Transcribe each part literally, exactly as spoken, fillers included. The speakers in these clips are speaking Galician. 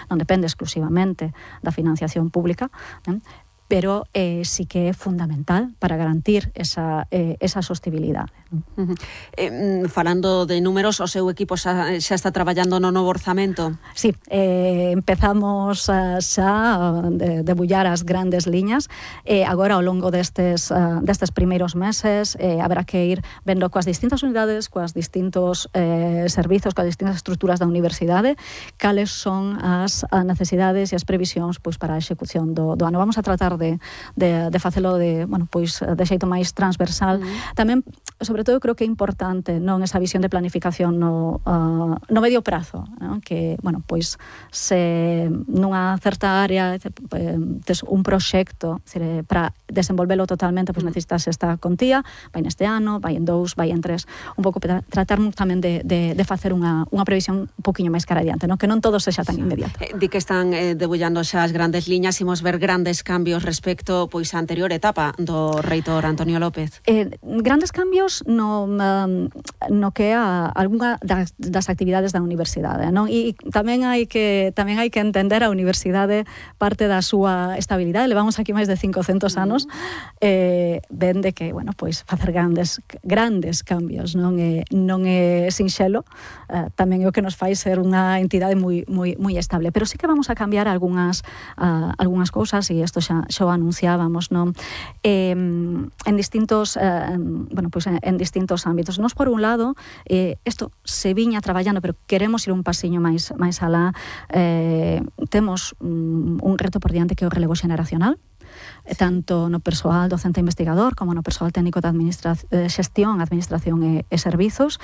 non depende exclusivamente da financiación pública, eh, pero eh, sí que é fundamental para garantir esa, eh, esa sostibilidade. Uh-huh. Eh, falando de números, o seu equipo xa, xa está traballando no novo orzamento? Sí, eh, empezamos uh, xa de debullar as grandes liñas. Eh, agora, ao longo destes, uh, destes primeiros meses, eh, haberá que ir vendo coas distintas unidades, coas distintos eh, servizos, coas distintas estruturas da universidade, cales son as, as necesidades e as previsións pois, para a execución do, do ano. Vamos a tratar de, de, de facelo de, bueno, pois, de xeito máis transversal. Mm. Tamén, sobre todo, creo que é importante non esa visión de planificación no, uh, no medio prazo, non? Que, bueno, pois, se nunha certa área tes un proxecto para desenvolvelo totalmente, pois necesitas esta contía, vai neste ano, vai en dous, vai en tres, un pouco para tratar tamén de, de, de facer unha, unha previsión un poquinho máis cara adiante, non? Que non todo sexa tan inmediato. Eh, di que están eh, debullando xa as grandes liñas, imos ver grandes cambios respecto pois á anterior etapa do reitor Antonio López. Eh, grandes cambios no, um, no que é a, algunha das, das actividades da universidade, non? E tamén hai que tamén hai que entender a universidade parte da súa estabilidade. Levamos aquí máis de cincocentos anos, eh, ven de que, bueno, pois facer grandes grandes cambios non é non é sinxelo, eh, tamén é o que nos fai ser unha entidade moi moi moi estable, pero sí que vamos a cambiar algunhas uh, algunhas cousas e isto xa xa o anunciábamos, non? Eh, en distintos eh, bueno, pois en, en distintos ámbitos. Nos, por un lado, eh, isto se viña traballando, pero queremos ir un pasiño máis máis alá. Eh, temos un, un reto por diante que é o relevo xeneracional, tanto no persoal docente investigador como no persoal técnico de administra eh, xestión, administración e, e servizos.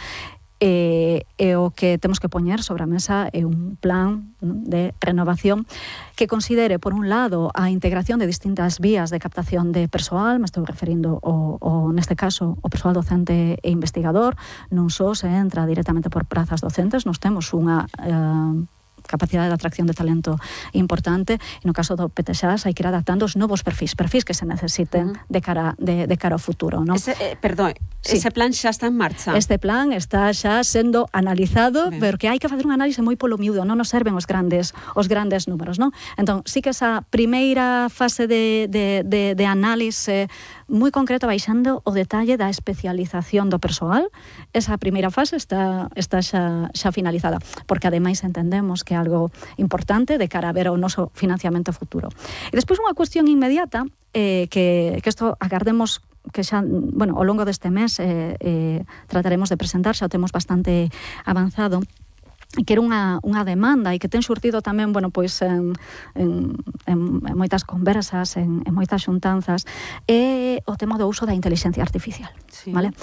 E, e o que temos que poñer sobre a mesa é un plan de renovación que considere, por un lado, a integración de distintas vías de captación de persoal, me estou referindo o, o neste caso, o persoal docente e investigador, non só se entra directamente por prazas docentes, nos temos unha eh, capacidade de atracción de talento importante, e no caso do P T X A S hai que ir adaptando os novos perfis, perfis que se necesiten uh-huh. de cara de, de cara ao futuro, non? Ese, eh, perdón, sí. Ese plan xa está en marcha? Este plan está xa sendo analizado, ben, porque hai que facer unha análise moi polo miúdo, non nos serven os grandes os grandes números, non? Entón, sí que esa primeira fase de, de, de, de análise moi concreto, baixando o detalle da especialización do persoal, esa primeira fase está, está xa, xa finalizada, porque ademais entendemos que é algo importante de cara a ver o noso financiamento futuro. E despois unha cuestión inmediata, eh, que, que isto agardemos que xa, bueno, ao longo deste mes eh, eh, trataremos de presentar, xa o temos bastante avanzado, que era unha, unha demanda e que ten xurtido tamén, bueno, pois en, en, en, en moitas conversas, en, en moitas xuntanzas, é o tema do uso da inteligencia artificial, sí. Vale?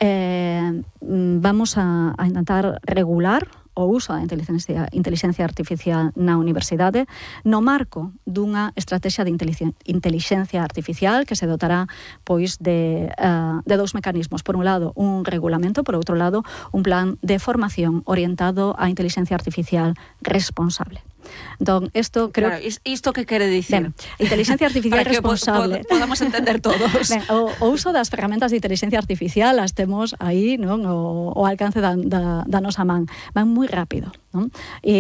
Eh, vamos a, a intentar regular o uso da inteligencia, inteligencia artificial na universidade no marco dunha estrategia de inteligencia artificial que se dotará pois de, uh, de dous mecanismos. Por un lado, un regulamento, por outro lado, un plan de formación orientado á inteligencia artificial responsable. Entón, isto creo... Claro, isto que quere dicir? Ben, inteligencia artificial responsable. Para que podamos entender todos. Ben, o, o uso das ferramentas de inteligencia artificial as temos aí, non? O, o alcance da, da, da nosa man. Van moi rápido, non?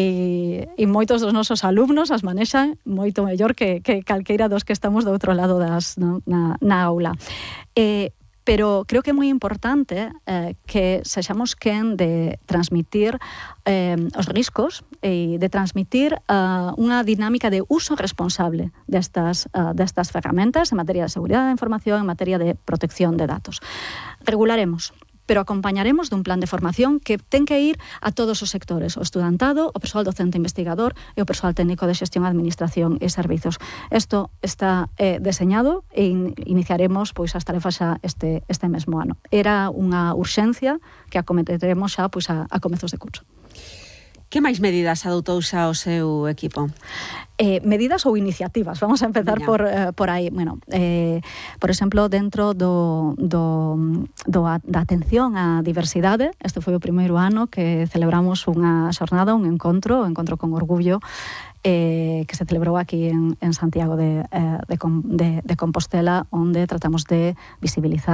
E, e moitos dos nosos alumnos as manexan moito mellor que, que calqueira dos que estamos do outro lado das, non? Na, na aula. E, pero creo que é moi importante eh, que sexamos quen de transmitir eh, os riscos e de transmitir uh, unha dinámica de uso responsable destas, uh, destas ferramentas en materia de seguridade da información, en materia de protección de datos. Regularemos, pero acompañaremos dun plan de formación que ten que ir a todos os sectores, o estudantado, o persoal docente investigador e o persoal técnico de xestión, administración e servizos. Isto está eh, deseñado e in, iniciaremos pois as tarefas xa este, este mesmo ano. Era unha urxencia que acometeremos xa pois, a, a comezos de curso. Que máis medidas adoptou xa o seu equipo? Eh, medidas ou iniciativas, vamos a empezar por, eh, por aí. Bueno, eh, por exemplo, dentro do, do, do a, da atención á diversidade, este foi o primeiro ano que celebramos unha xornada, un encontro, un encontro con orgullo, eh, que se celebrou aquí en, en Santiago de, eh, de, de, de Compostela, onde tratamos de visibilizar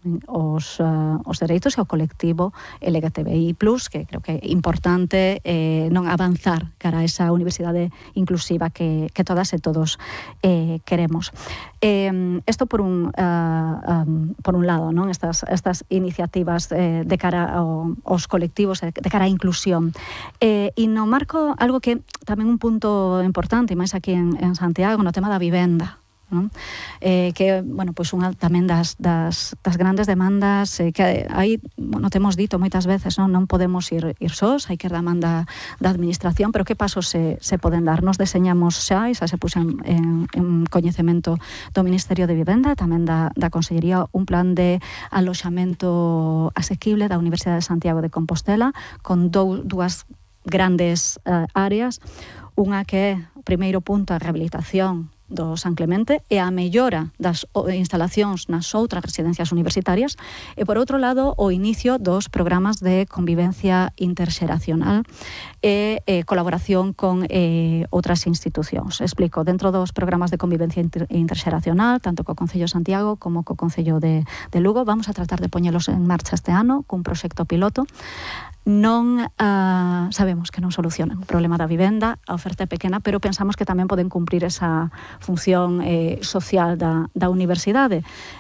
os, uh, os dereitos e o colectivo L G T B I plus, que creo que é importante eh, non avanzar cara a esa universidade inclusiva que, que todas e todos eh, queremos. Eh, esto por un, uh, um, por un lado, non? Estas, estas iniciativas eh, de cara ao, aos colectivos, de cara á inclusión. Eh, e no marco, algo que tamén un punto importante, e máis aquí en, en Santiago, no tema da vivenda. Non? Eh, que, bueno, pois unha tamén das, das, das grandes demandas eh, que aí, bueno, temos dito moitas veces, non, non podemos ir, ir sós, hai que ir da man da, da administración, pero que pasos se, se poden dar? Nos deseñamos xa, e xa se puxen en, en coñecemento do Ministerio de Vivenda, tamén da, da Consellería, un plan de aloxamento asequible da Universidade de Santiago de Compostela, con dou, dúas grandes uh, áreas, unha que é, o primeiro punto, a rehabilitación do San Clemente e a mellora das instalacións nas outras residencias universitarias e, por outro lado, o inicio dos programas de convivencia interxeracional e eh, colaboración con eh, outras institucións. Explico, dentro dos programas de convivencia inter interxeracional, tanto co Concello de Santiago como co Concello de, de Lugo, vamos a tratar de poñelos en marcha este ano cun proxecto piloto. Non uh, sabemos que non solucionan o problema da vivenda, a oferta é pequena, pero pensamos que tamén poden cumprir esa función eh, social da, da universidade.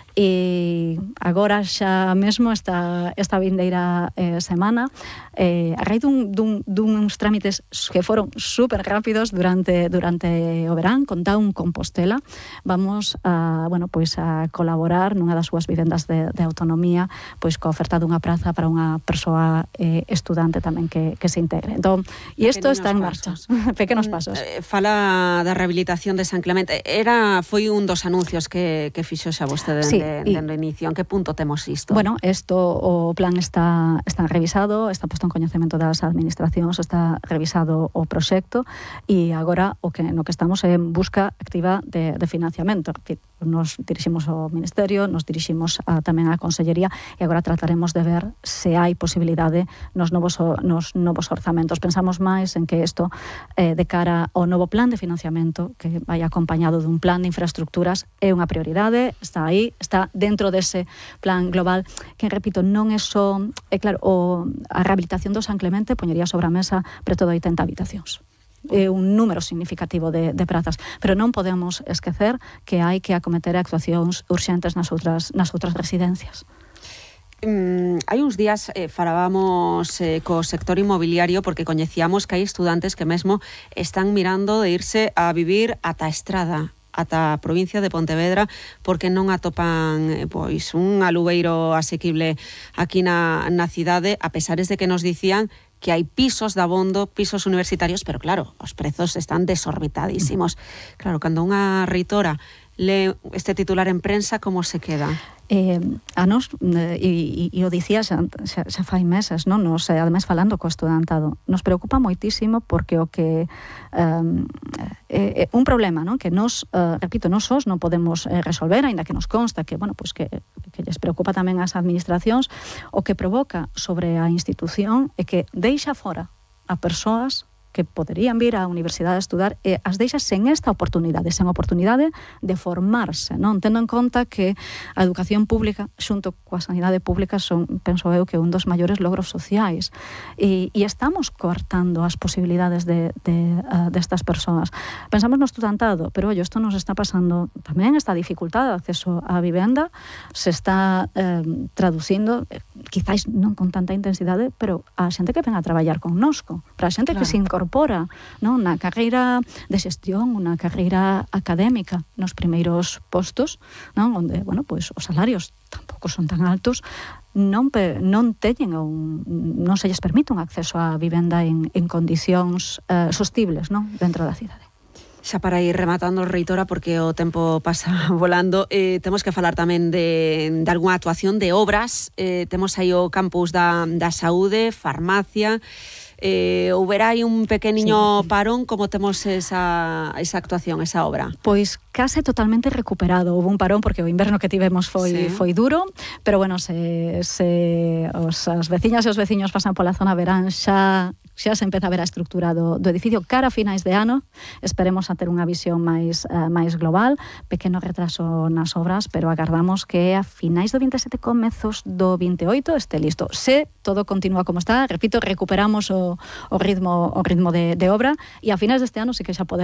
E agora xa mesmo esta, esta vindeira eh, semana eh, a raíz dun, dun, duns trámites que foron super rápidos durante, durante o verán con Down Compostela vamos a, bueno, pois a colaborar nunha das súas vivendas de, de autonomía pois coa oferta dunha praza para unha persoa eh, estudante tamén que, que se integre. Entón, e isto está en marcha. Pequenos pasos. Eh, fala da rehabilitación de San Clemente. Era, foi un dos anuncios que, que fixo xa vostede sí. De, de inicio. En que punto temos isto? Bueno, esto, o plan está, está revisado, está posto en coñecemento das administracións, está revisado o proxecto e agora o que no que estamos é en busca activa de, de financiamento. Nos diriximos ao Ministerio, nos diriximos a, tamén á Consellería e agora trataremos de ver se hai posibilidade nos novos, nos novos orzamentos. Pensamos máis en que isto, eh, de cara ao novo plan de financiamento, que vai acompañado dun plan de infraestructuras, é unha prioridade, está aí, está dentro dese plan global, que, repito, non é só, é claro, o, a rehabilitación do San Clemente poñería sobre a mesa preto de oitenta habitacións. É un número significativo de, de prazas, pero non podemos esquecer que hai que acometer actuacións urxentes nas outras, nas outras residencias. Mm, hai uns días eh, falábamos eh, co sector inmobiliario porque coñecíamos que hai estudantes que mesmo están mirando de irse a vivir ata a Estrada, ata a provincia de Pontevedra, porque non atopan pois un alugueiro asequible aquí na, na cidade, a pesares de que nos dicían que hai pisos de abondo, pisos universitarios, pero claro, os prezos están desorbitadísimos. Claro, cando unha reitora lee este titular en prensa, como se queda? Eh, a nos, e, e, e o dicía xa, xa, xa fai meses, non? Nos, eh, ademais falando co estudantado, nos preocupa moitísimo porque o que um, é, é un problema, non? Que nos, uh, repito, nos sós non podemos eh, resolver, aínda que nos consta que, bueno, pues que, que lles preocupa tamén as administracións, o que provoca sobre a institución é que deixa fora a persoas que poderían vir á universidade a estudar e as deixas sen esta oportunidade, sen oportunidade de formarse, non? Tendo en conta que a educación pública xunto coa sanidade pública son, penso eu, que un dos maiores logros sociais e, e estamos coartando as posibilidades de, de, uh, destas persoas. Pensamos no estudantado, pero ollo, isto nos está pasando tamén, esta dificultade de acceso á vivenda se está eh, traducindo, eh, quizáis non con tanta intensidade, pero a xente que ven a traballar connosco, para a xente claro. Que se incorpora incorpora, non, na carreira de xestión, unha carreira académica nos primeiros postos, non, onde, bueno, pois os salarios tampouco son tan altos, non non teñen un, non se lles permite un acceso á vivenda en, en condicións eh, sostibles, non, dentro da cidade. Xa para ir rematando, reitora, porque o tempo pasa volando, eh, temos que falar tamén de, de algunha actuación de obras. Eh, temos aí o campus da, da saúde, farmacia, eh, houbera aí un pequeniño sí. parón, como temos esa, esa actuación, esa obra? Pois case totalmente recuperado. Houve un parón porque o inverno que tivemos foi, sí. foi duro, pero bueno, se, se os, as veciñas e os veciños pasan pola zona verán, xa xa se empeza a ver a estrutura do, do edificio cara a finais de ano. Esperemos a ter unha visión máis, uh, máis global, pequeno retraso nas obras, pero agardamos que a finais do vinte e sete comezos do vinte e oito este listo. Se todo continúa como está, repito, recuperamos o, o ritmo o ritmo de, de obra e a finais deste ano sí que xa podemos